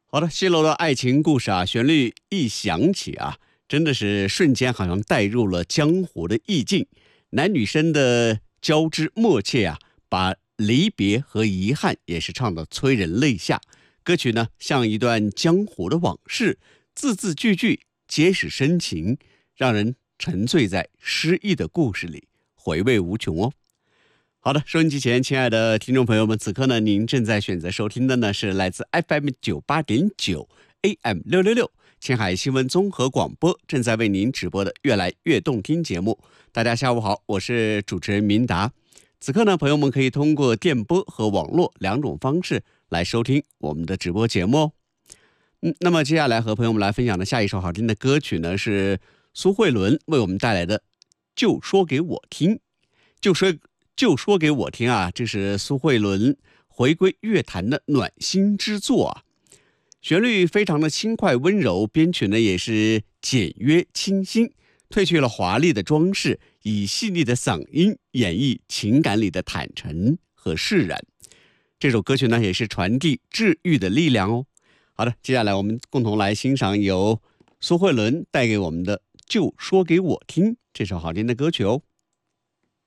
好的，谢楼的爱情故事啊，旋律一响起啊，真的是瞬间好像带入了江湖的意境，男女生的交织默契啊，把离别和遗憾也是唱得催人泪下。歌曲呢，像一段江湖的往事，字字句句皆是深情，让人沉醉在诗意的故事里，回味无穷哦。好的，收音机前，亲爱的听众朋友们，此刻呢，您正在选择收听的呢是来自 FM98.9 AM666 青海新闻综合广播正在为您直播的越来越动听节目。大家下午好，我是主持人明达。此刻呢，朋友们可以通过电波和网络两种方式来收听我们的直播节目哦。那么接下来和朋友们来分享的下一首好听的歌曲呢，是苏慧伦为我们带来的《就说给我听》。就说给我听啊，这是苏慧伦回归乐坛的暖心之作啊。旋律非常的轻快温柔，编曲呢也是简约清新，褪去了华丽的装饰，以细腻的嗓音演绎情感里的坦诚和释然。这首歌曲呢也是传递治愈的力量哦。好的，接下来我们共同来欣赏由苏慧伦带给我们的《就说给我听》这首好听的歌曲哦。